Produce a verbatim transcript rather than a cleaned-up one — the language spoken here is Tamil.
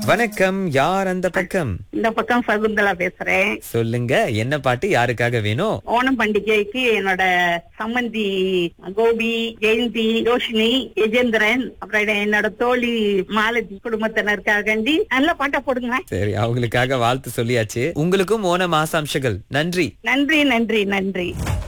வணக்கம், யார் அந்த பக்கம்? இந்த பக்கம் சகுந்தலா பேசுறேன். சொல்லுங்க, என்ன பாட்டு யாருக்காக வேணும்? ஓணம் பண்டிகைக்கு என்னோட சம்மந்தி கோபி, ஜெயந்தி, ரோஷினி, யஜேந்திரன், அப்புறம் என்னோட தோழி மாலதி குடும்பத்தினருக்காக நல்ல பாட்டா போடுங்க. சரி, அவங்களுக்காக வாழ்த்து சொல்லியாச்சு. உங்களுக்கும் ஓணம் ஆசாம்சங்கள். நன்றி நன்றி நன்றி நன்றி.